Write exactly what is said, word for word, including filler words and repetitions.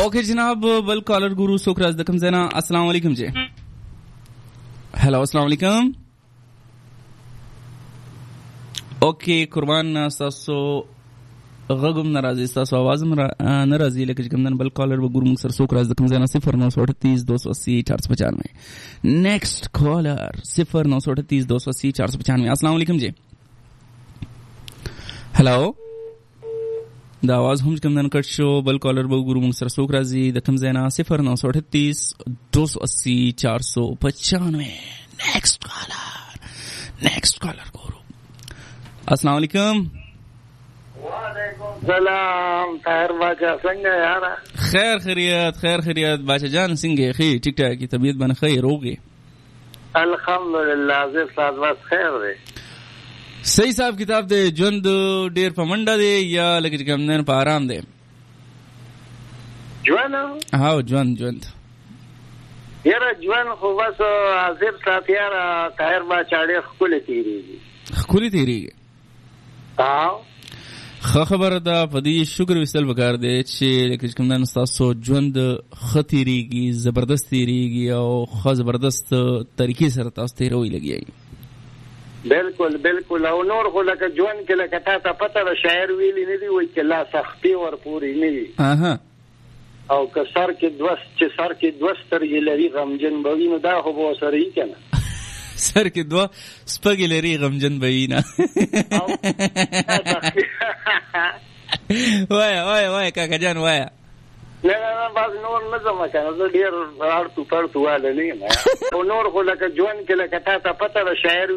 اوکے جناب بل کالر گورو سوکراز دکم زینا السلام علیکم جی हेलो अस्सलाम वालेकुम ओके कुर्बान सासो غغم ناراضي تاسو आवाज ناراضي لکه کوم بل کالر و ګور موږ سره څوک راز د کوم ځای صفر نو اٹھتیس دو سو اسی چار سو پچانوے نیکسٹ کالر صفر نو اٹھتیس دو سو اسی چار سو پچانوے السلام علیکم جی हेलो دا आवाज هم کوم نن کټ شو بل کالر و ګور موږ سره څوک راځي د کوم ځای صفر نو اٹھتیس دو سو اسی چار سو پچانوے نیکسٹ کالر نیکسٹ کالر ګورو السلام علیکم سلام خیر باچا څنګه یار خیر خیریت خیر خیریت باچا جان څنګه خې ټیک ټاک کی طبیعت باندې خیر ہوږي الحمدلله زه ساز واس خیر دی صحیح صاحب کتاب دے ژوند ډیر په منډه دی یا لکه کوم نن په آرام دی ژوند هاو ژوند ژوند یاره ژوند خو بس عذاب ساتیاره خیر باچا ډیر خپل تیریږي خپل تیریږي هاو خو خبره ده په دې شکر وستل وکړ دی چې لکه کوم نن تاسو ژوند خطرېږي زبردست تیریږي او خو زبردست طریقې سره تاسو تیروي لګیږي بالکل بالکل او نور خو لکه ژوند کې لکه تاسو پته ده شاعر ویلی نه دی وای چې لا سختي ور پوری نه وي اها او که سر کې دوست چې سر کې دوستر یې لري غمجن بوي نو دا خو به سره یې کنه سر کې دوا سپګی لري غمجن بوي نه وای وای وای کاکا جان وای نه نه بس نور نه زما کنه زه ډیر اړ تو پر تو واله نه نور خو لکه ژوند کې لکه تاسو پته ده شاعر